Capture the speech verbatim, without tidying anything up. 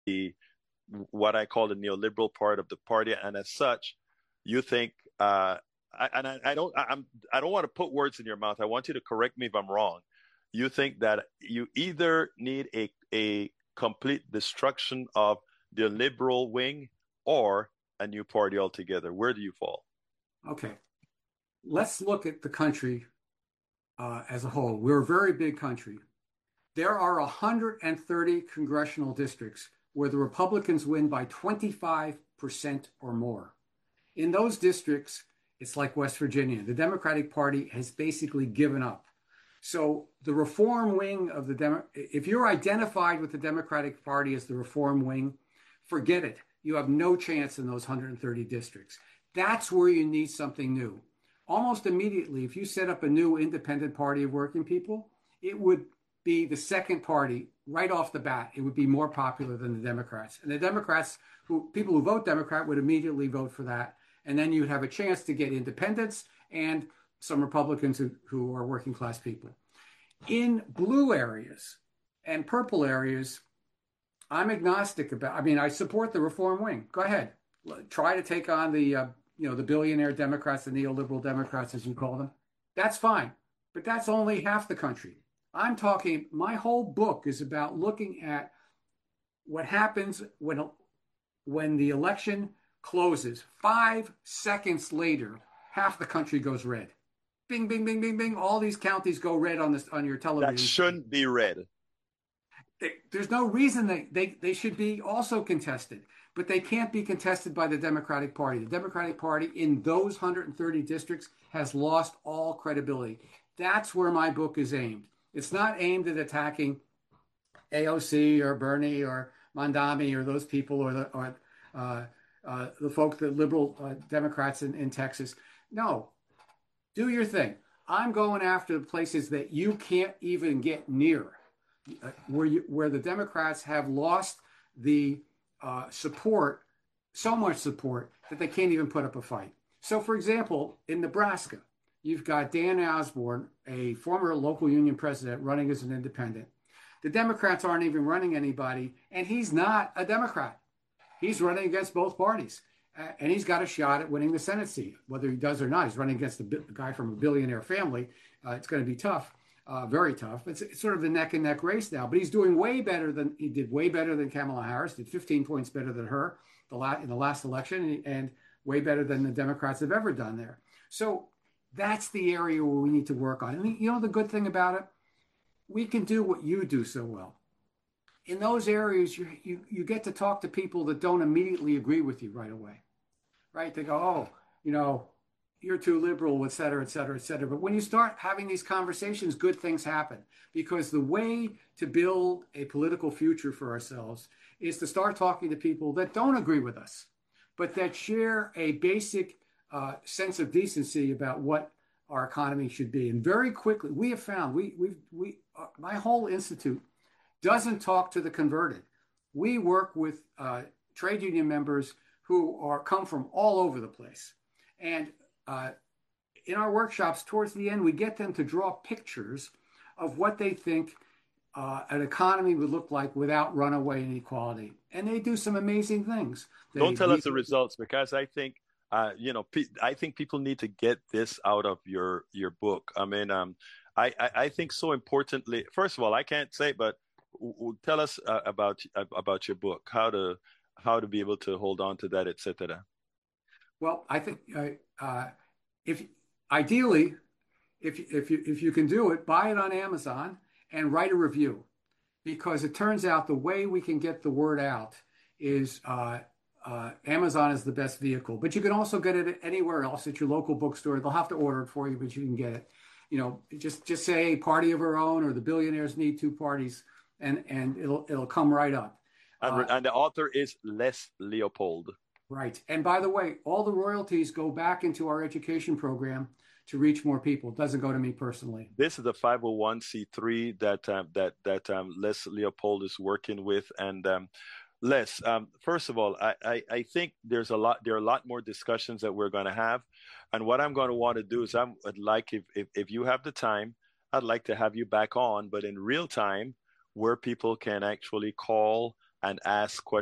the what I call the neoliberal part of the party, and as such, you think, uh, I, and I, I don't, I, I'm, I don't want to put words in your mouth. I want you to correct me if I'm wrong. You think that you either need a a complete destruction of the liberal wing or a new party altogether. Where do you fall? Okay, let's look at the country uh, as a whole. We're a very big country. There are one hundred thirty congressional districts where the Republicans win by twenty-five percent or more. In those districts, it's like West Virginia. The Democratic Party has basically given up. So the reform wing of the Demo if you're identified with the Democratic Party as the reform wing, forget it. You have no chance in those one hundred thirty districts. That's where you need something new. Almost immediately, if you set up a new independent party of working people, it would be the second party right off the bat. It would be more popular than the Democrats. And the Democrats, who people who vote Democrat would immediately vote for that. And then you'd have a chance to get independents and some Republicans who, who are working class people. In blue areas and purple areas, I'm agnostic about. I mean, I support the reform wing. Go ahead, try to take on the uh, you know the billionaire Democrats, the neoliberal Democrats, as you call them. That's fine, but that's only half the country. I'm talking. My whole book is about looking at what happens when when the election closes. Five seconds later, half the country goes red. Bing, bing, bing, bing, bing. All these counties go red on this on your That television screen. shouldn't be read. They, there's no reason they, they they should be also contested, but they can't be contested by the Democratic Party. The Democratic Party in those one hundred thirty districts has lost all credibility. That's where my book is aimed. It's not aimed at attacking A O C or Bernie or Mondami or those people or the or uh, uh, the folk, the liberal uh, Democrats in, in Texas. No, do your thing. I'm going after the places that you can't even get near, uh, where you, where the Democrats have lost the uh, support, so much support that they can't even put up a fight. So, for example, in Nebraska, you've got Dan Osborne, a former local union president, running as an independent. The Democrats aren't even running anybody, and he's not a Democrat. He's running against both parties. Uh, and he's got a shot at winning the Senate seat, whether he does or not. He's running against a, bi- a guy from a billionaire family. Uh, it's going to be tough, uh, very tough. It's, it's sort of a neck and neck race now. But he's doing way better than he did. Way better than Kamala Harris. Did fifteen points better than her the la- in the last election, and, and way better than the Democrats have ever done there. So that's the area where we need to work on. And you know the good thing about it, we can do what you do so well. In those areas, you, you, you get to talk to people that don't immediately agree with you right away, right? They go, oh, you know, you're too liberal, et cetera, et cetera, et cetera. But when you start having these conversations, good things happen because the way to build a political future for ourselves is to start talking to people that don't agree with us, but that share a basic uh, sense of decency about what our economy should be. And very quickly, we have found we we we uh, my whole institute doesn't talk to the converted. We work with uh, trade union members who are come from all over the place. And uh, in our workshops, towards the end, we get them to draw pictures of what they think uh, an economy would look like without runaway inequality. And they do some amazing things. Don't They tell us lead. the results because I think uh, you know pe- I think people need to get this out of your your book. I mean, um, I, I I think so importantly. First of all, I can't say, but w- w- tell us uh, about uh, about your book, how to how to be able to hold on to that, et cetera. Well, I think uh, uh, if ideally, if if you if you can do it, buy it on Amazon and write a review. Because it turns out the way we can get the word out is uh, uh, Amazon is the best vehicle. But you can also get it anywhere else at your local bookstore. They'll have to order it for you, but you can get it. You know, just just say party of our own or the billionaires need two parties, and and it'll it'll come right up. And Uh, and the author is Les Leopold. right. And by the way, all the royalties go back into our education program to reach more people. It doesn't go to me personally. This is the five oh one c three that um, that that um, Les Leopold is working with, and um, Les, um, first of all, I, I, I think there's a lot there are a lot more discussions that we're going to have, and what I'm going to want to do is I'm, I'd like if, if if you have the time, I'd like to have you back on, but in real time, where people can actually call. and ask questions